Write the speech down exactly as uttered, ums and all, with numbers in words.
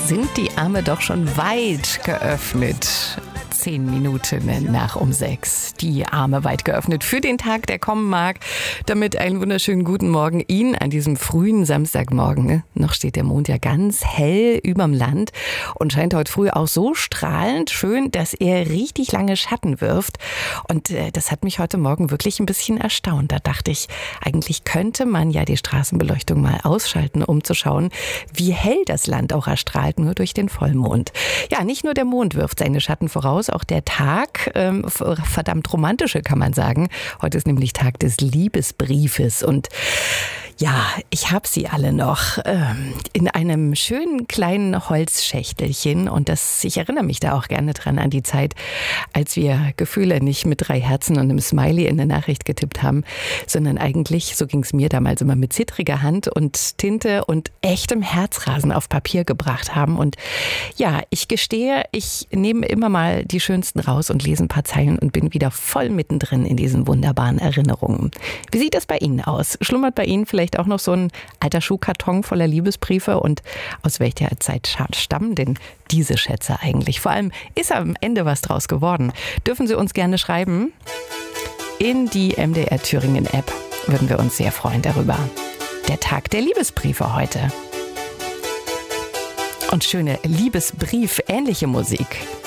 sind die Arme doch schon weit geöffnet. Zehn Minuten nach um sechs. Die Arme weit geöffnet für den Tag, der kommen mag. Damit einen wunderschönen guten Morgen Ihnen an diesem frühen Samstagmorgen. Noch steht der Mond ja ganz hell überm Land und scheint heute früh auch so strahlend schön, dass er richtig lange Schatten wirft. Und äh, das hat mich heute Morgen wirklich ein bisschen erstaunt. Da dachte ich, eigentlich könnte man ja die Straßenbeleuchtung mal ausschalten, um zu schauen, wie hell das Land auch erstrahlt, nur durch den Vollmond. Ja, nicht nur der Mond wirft seine Schatten voraus, auch der Tag, ähm, verdammt romantische kann man sagen. Heute ist nämlich Tag des Liebesbriefes und ja, ich habe sie alle noch ähm, in einem schönen kleinen Holzschächtelchen und das, ich erinnere mich da auch gerne dran an die Zeit, als wir Gefühle nicht mit drei Herzen und einem Smiley in der Nachricht getippt haben, sondern eigentlich, so ging es mir damals immer, mit zittriger Hand und Tinte und echtem Herzrasen auf Papier gebracht haben. Und ja, ich gestehe, ich nehme immer mal die schönsten raus und lese ein paar Zeilen und bin wieder voll mittendrin in diesen wunderbaren Erinnerungen. Wie sieht das bei Ihnen aus? Schlummert bei Ihnen vielleicht auch noch so ein alter Schuhkarton voller Liebesbriefe und aus welcher Zeit stammen denn diese Schätze eigentlich? Vor allem, ist am Ende was draus geworden? Dürfen Sie uns gerne schreiben? In die M D R Thüringen App würden wir uns sehr freuen darüber. Der Tag der Liebesbriefe heute. Und schöne Liebesbrief-ähnliche Musik